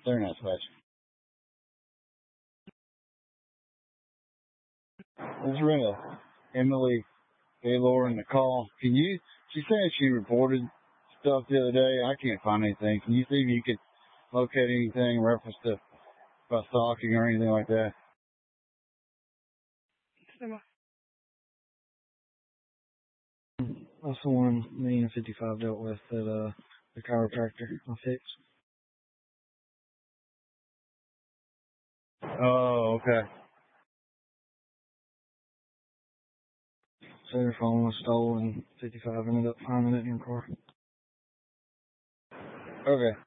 They're not special. It's real. Emily Gaylor in the call. She said she reported stuff the other day. I can't find anything. Can you see if you could locate anything in reference to about stalking or anything like that? That's the one me and 55 dealt with at the chiropractor I fixed. Oh, okay. So their phone was stolen. 55 ended up finding it in her car. Okay.